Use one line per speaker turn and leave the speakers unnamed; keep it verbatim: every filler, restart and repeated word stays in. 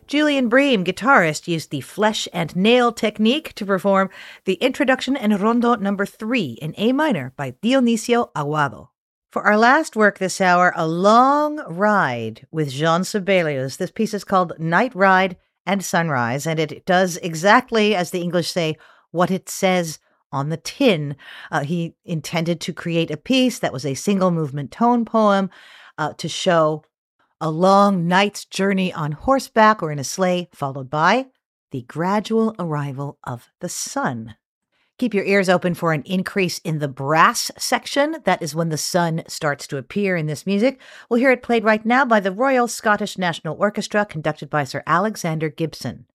Julian Bream, guitarist, used the flesh and nail technique to perform the introduction and rondo number three in A minor by Dionisio Aguado. For our last work this hour, A Long Ride with Jean Sibelius. This piece is called Night Ride and Sunrise, and it does exactly, as the English say, what it says on the tin. Uh, he intended to create a piece that was a single movement tone poem uh, to show a long night's journey on horseback or in a sleigh, followed by the gradual arrival of the sun. Keep your ears open for an increase in the brass section. That is when the sun starts to appear in this music. We'll hear it played right now by the Royal Scottish National Orchestra, conducted by Sir Alexander Gibson.